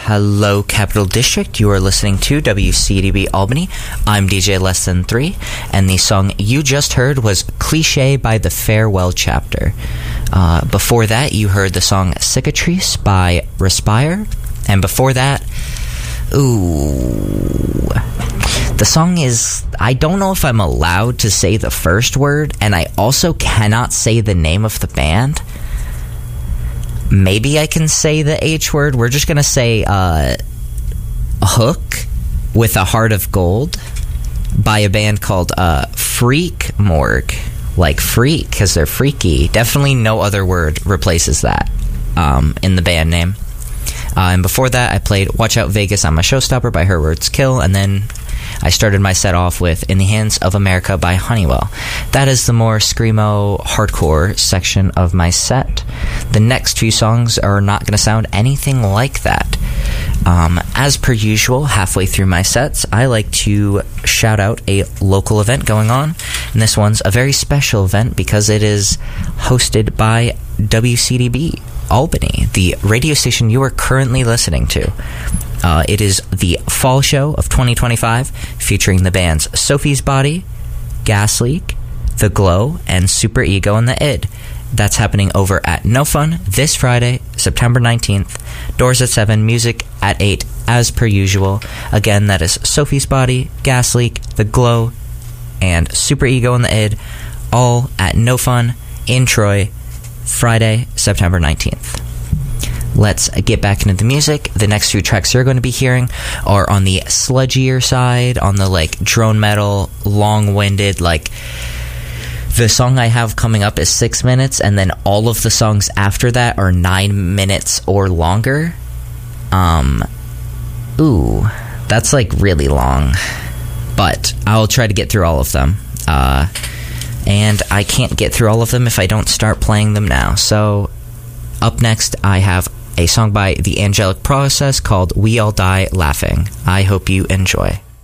Hello, Capital District. You are listening to WCDB Albany. I'm DJ Less Than 3, and the song you just heard was Cliché by the Farewell Chapter. Before that, you heard the song Cicatrice by Respire, and before that, the song is, I don't know if I'm allowed to say the first word, and I also cannot say the name of the band. Maybe I can say the H word. We're just going to say Hook with a Heart of Gold by a band called Freak Morgue. Like freak, because they're freaky. Definitely no other word replaces that in the band name. And before that, I played Watch Out Vegas, I'm a Showstopper by Her Words Kill, and then I started my set off with In the Hands of America by Honeywell. That is the more screamo, hardcore section of my set. The next few songs are not going to sound anything like that. As per usual, halfway through my sets, I like to shout out a local event going on. And this one's a very special event because it is hosted by WCDB Albany, the radio station you are currently listening to. It is the Fall Show of 2025, featuring the bands Sophie's Body, Gas Leak, The Glow, and Super Ego and the Id. That's happening over at No Fun this Friday, September 19th. Doors at 7, music at 8, as per usual. Again, that is Sophie's Body, Gas Leak, The Glow, and Super Ego and the Id, all at No Fun in Troy, Friday, September 19th. Let's get back into the music. The next few tracks you're going to be hearing are on the sludgier side, on the like drone metal, long-winded, like the song I have coming up is 6 minutes, and then all of the songs after that are 9 minutes or longer. That's like really long, but I'll try to get through all of them. And I can't get through all of them if I don't start playing them now. So up next, I have a song by The Angelic Process called We All Die Laughing. I hope you enjoy.